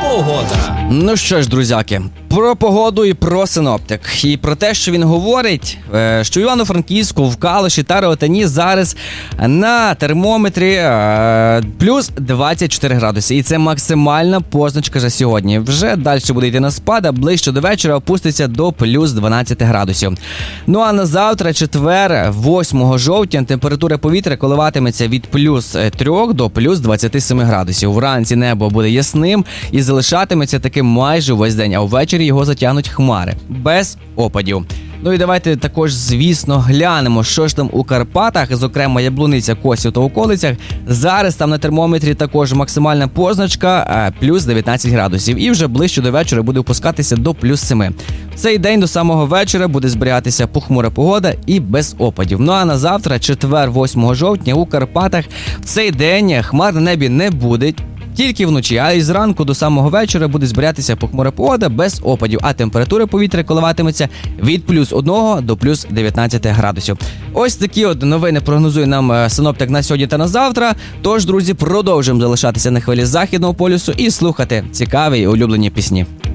Погода. Ну що ж, друзяки, про погоду і про синоптик. І про те, що він говорить, що в Івано-Франківську, в Калуші та Ротані зараз на термометрі плюс 24 градуси. І це максимальна позначка за сьогодні. Вже далі буде йти на спад, а ближче до вечора опуститься до плюс 12 градусів. Ну а на завтра, четвер, 8 жовтня, температура повітря коливатиметься від плюс 3 до плюс 27 градусів. Вранці небо буде ясним і залишатиметься таким майже весь день, а ввечері його затягнуть хмари. Без опадів. Ну і давайте також, звісно, глянемо, що ж там у Карпатах, зокрема Яблуниця, Косів та околицях. Зараз там на термометрі також максимальна позначка плюс 19 градусів. І вже ближче до вечора буде опускатися до плюс 7. В цей день до самого вечора буде зберігатися похмура погода і без опадів. Ну а на завтра, четвер, 8 жовтня, у Карпатах в цей день хмар на небі не буде. Тільки вночі, а і зранку до самого вечора буде збиратися похмура погода без опадів, а температура повітря коливатиметься від плюс 1 до плюс 19 градусів. Ось такі от новини прогнозує нам синоптик на сьогодні та на завтра. Тож, друзі, продовжуємо залишатися на хвилі Західного полюсу і слухати цікаві і улюблені пісні.